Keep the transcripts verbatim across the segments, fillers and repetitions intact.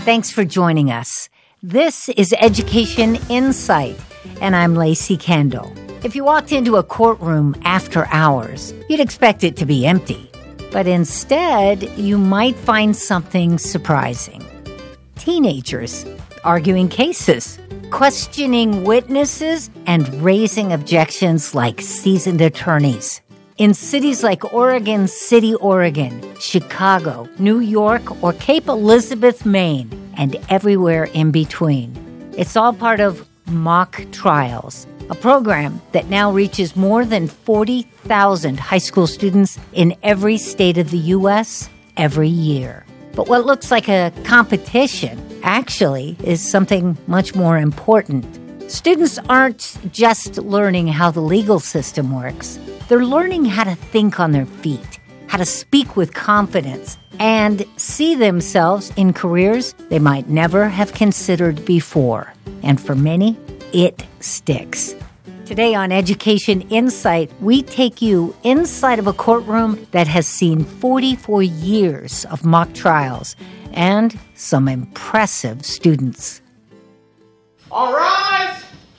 Thanks for joining us. This is Education Insight, and I'm Lacey Kendall. If you walked into a courtroom after hours, you'd expect it to be empty. But instead, you might find something surprising. Teenagers arguing cases, questioning witnesses, and raising objections like seasoned attorneys. In cities like Oregon City, Oregon, Chicago, New York, or Cape Elizabeth, Maine, and everywhere in between. It's all part of Mock Trials, a program that now reaches more than forty thousand high school students in every state of the U S every year. But what looks like a competition actually is something much more important. Students aren't just learning how the legal system works. They're learning how to think on their feet, how to speak with confidence, and see themselves in careers they might never have considered before. And for many, it sticks. Today on Education Insight, we take you inside of a courtroom that has seen forty-four years of mock trials and some impressive students. All rise!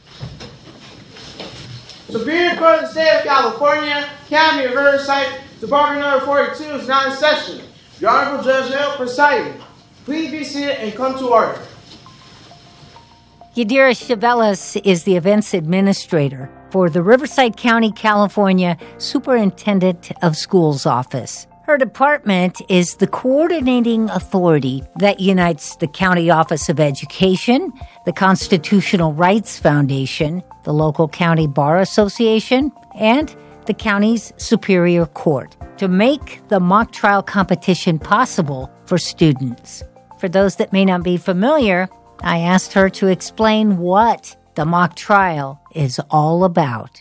Superior Court of the State of California, County of Riverside, Department number forty-two is now in session. Your Honorable Judge Hill presiding. Please be seated and come to order. Yadira Chavelas is the events administrator for the Riverside County, California Superintendent of Schools Office. Her department is the coordinating authority that unites the County Office of Education, the Constitutional Rights Foundation, the local County Bar Association, and the county's Superior Court to make the mock trial competition possible for students. For those that may not be familiar, I asked her to explain what the mock trial is all about.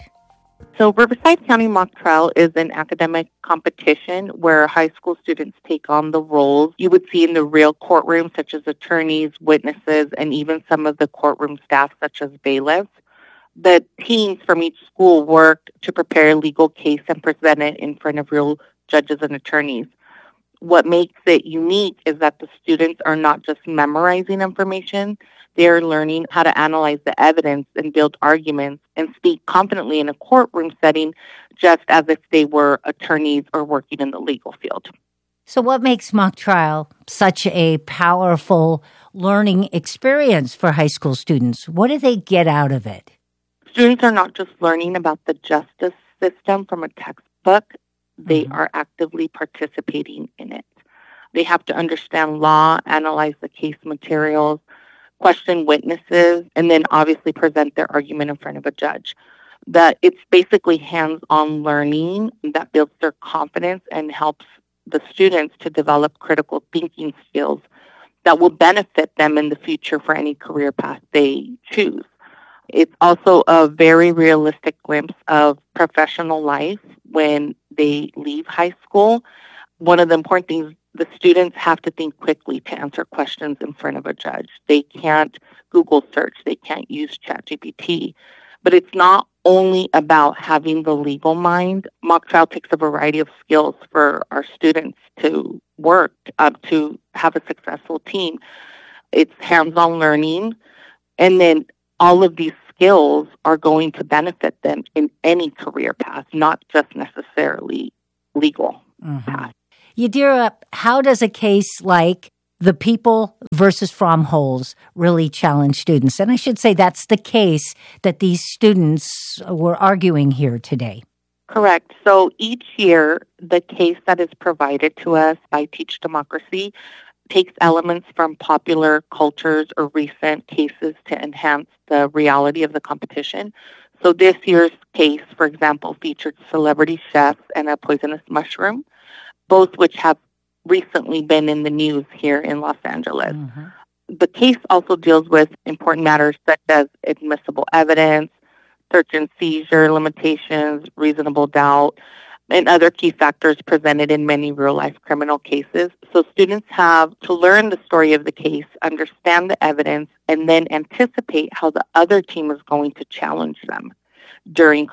So Riverside County Mock Trial is an academic competition where high school students take on the roles you would see in the real courtroom, such as attorneys, witnesses, and even some of the courtroom staff, such as bailiffs. The teams from each school work to prepare a legal case and present it in front of real judges and attorneys. What makes it unique is that the students are not just memorizing information, they're learning how to analyze the evidence and build arguments and speak confidently in a courtroom setting, just as if they were attorneys or working in the legal field. So what makes mock trial such a powerful learning experience for high school students? What do they get out of it? Students are not just learning about the justice system from a textbook, they mm-hmm. are actively participating in it. They have to understand law, analyze the case materials, question witnesses, and then obviously present their argument in front of a judge. That it's basically hands-on learning that builds their confidence and helps the students to develop critical thinking skills that will benefit them in the future for any career path they choose. It's also a very realistic glimpse of professional life when they leave high school. One of the important things, the students have to think quickly to answer questions in front of a judge. They can't Google search. They can't use ChatGPT. But it's not only about having the legal mind. Mock trial takes a variety of skills for our students to work up to have a successful team. It's hands-on learning. And then all of these skills are going to benefit them in any career path, not just necessarily legal mm-hmm. path. Yadira, how does a case like the People versus Fromholz really challenge students? And I should say that's the case that these students were arguing here today. Correct. So each year, the case that is provided to us by Teach Democracy takes elements from popular cultures or recent cases to enhance the reality of the competition. So this year's case, for example, featured celebrity chefs and a poisonous mushroom, both which have recently been in the news here in Los Angeles. Mm-hmm. The case also deals with important matters such as admissible evidence, search and seizure limitations, reasonable doubt, and other key factors presented in many real-life criminal cases. So students have to learn the story of the case, understand the evidence, and then anticipate how the other team is going to challenge them during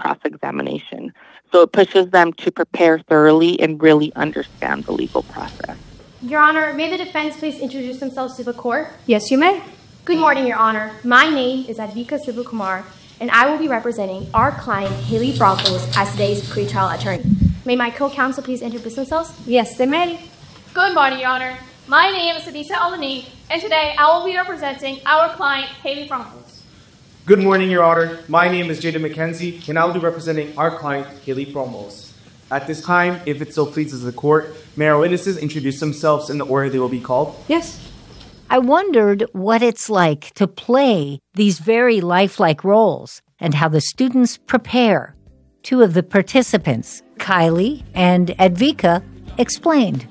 cross-examination. So it pushes them to prepare thoroughly and really understand the legal process. Your Honor, may the defense please introduce themselves to the court? Yes, you may. Good morning, Your Honor. My name is Advika Sivakumar, and I will be representing our client, Haley Broncos, as today's pretrial attorney. May my co-counsel please introduce themselves? Yes, they may. Good morning, Your Honor. My name is Adisa Alani, and today I will be representing our client, Haley Broncos. Good morning, Your Honor. My name is Jada McKenzie, and I will be representing our client, Haley Promos. At this time, if it so pleases the court, may our witnesses introduce themselves in the order they will be called? Yes. I wondered what it's like to play these very lifelike roles and how the students prepare. Two of the participants, Kylie and Advika, explained.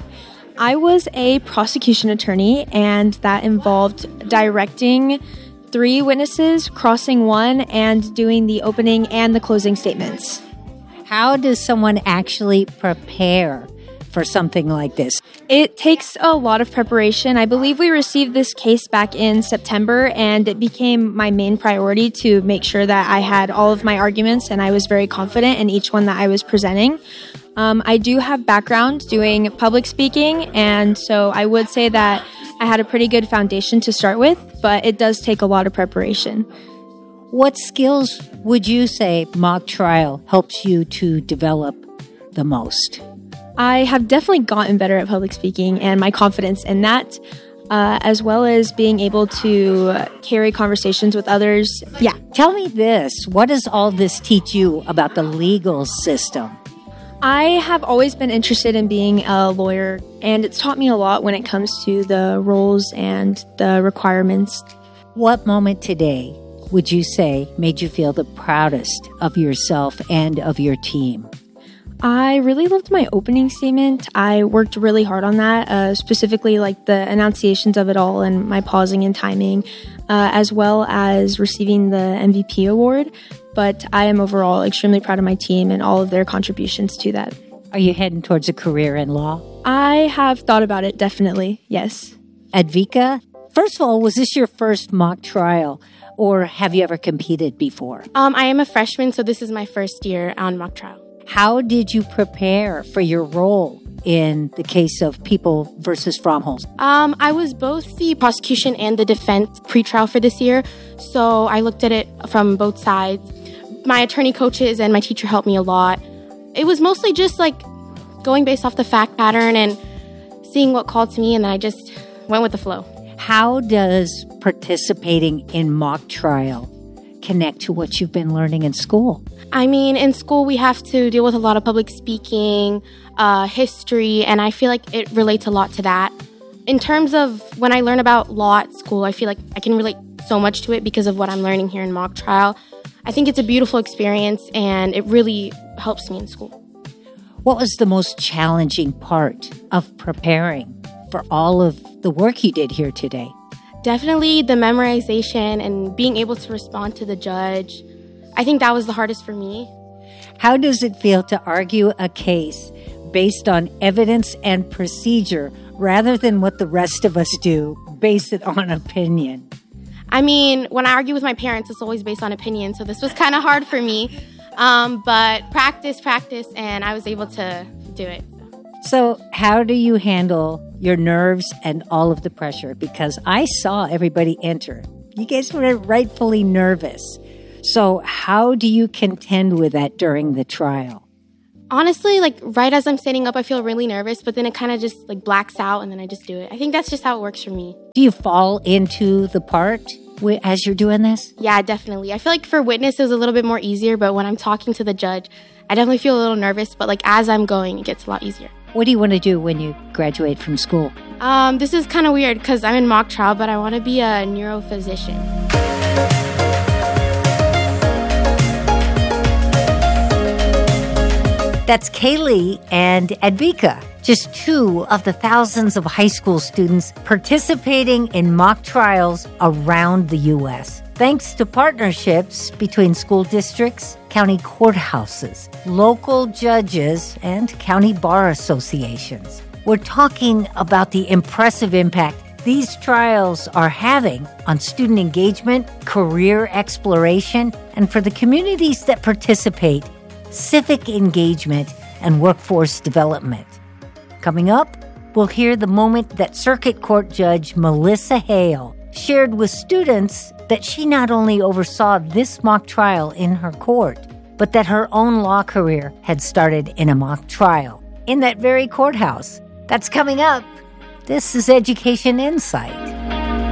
I was a prosecution attorney, and that involved directing three witnesses, crossing one, and doing the opening and the closing statements. How does someone actually prepare for something like this? It takes a lot of preparation. I believe we received this case back in September, and it became my main priority to make sure that I had all of my arguments and I was very confident in each one that I was presenting. Um, I do have background doing public speaking, and so I would say that I had a pretty good foundation to start with, but it does take a lot of preparation. What skills would you say mock trial helps you to develop the most? I have definitely gotten better at public speaking and my confidence in that, uh, as well as being able to carry conversations with others. Yeah. Tell me this. What does all this teach you about the legal system? I have always been interested in being a lawyer, and it's taught me a lot when it comes to the roles and the requirements. What moment today would you say made you feel the proudest of yourself and of your team? I really loved my opening statement. I worked really hard on that, uh, specifically like the enunciations of it all and my pausing and timing, uh, as well as receiving the M V P award. But I am overall extremely proud of my team and all of their contributions to that. Are you heading towards a career in law? I have thought about it, definitely, yes. Advika, first of all, was this your first mock trial? Or have you ever competed before? Um, I am a freshman, so this is my first year on mock trial. How did you prepare for your role in the case of People versus Fromholz? Um, I was both the prosecution and the defense pretrial for this year, so I looked at it from both sides. My attorney coaches and my teacher helped me a lot. It was mostly just like going based off the fact pattern and seeing what called to me, and then I just went with the flow. How does participating in mock trial connect to what you've been learning in school? I mean, in school, we have to deal with a lot of public speaking, uh, history, and I feel like it relates a lot to that. In terms of when I learn about law at school, I feel like I can relate so much to it because of what I'm learning here in mock trial. I think it's a beautiful experience, and it really helps me in school. What was the most challenging part of preparing for all of the work you did here today? Definitely the memorization and being able to respond to the judge. I think that was the hardest for me. How does it feel to argue a case based on evidence and procedure rather than what the rest of us do, base it on opinion? I mean, when I argue with my parents, it's always based on opinion, so this was kind of hard for me. Um, but practice, practice, and I was able to do it. So how do you handle your nerves and all of the pressure? Because I saw everybody enter. You guys were rightfully nervous. So how do you contend with that during the trial? Honestly, like right as I'm standing up, I feel really nervous, but then it kind of just like blacks out and then I just do it. I think that's just how it works for me. Do you fall into the part as you're doing this? Yeah, definitely. I feel like for witness, it was a little bit more easier, but when I'm talking to the judge, I definitely feel a little nervous, but like as I'm going, it gets a lot easier. What do you want to do when you graduate from school? Um, this is kind of weird because I'm in mock trial, but I want to be a neurophysician. That's Kaylee and Advika, just two of the thousands of high school students participating in mock trials around the U S, thanks to partnerships between school districts, county courthouses, local judges, and county bar associations. We're talking about the impressive impact these trials are having on student engagement, career exploration, and for the communities that participate, civic engagement and workforce development. Coming up, we'll hear the moment that Circuit Court Judge Melissa Hale shared with students that she not only oversaw this mock trial in her court, but that her own law career had started in a mock trial in that very courthouse. That's coming up. This is Education Insight.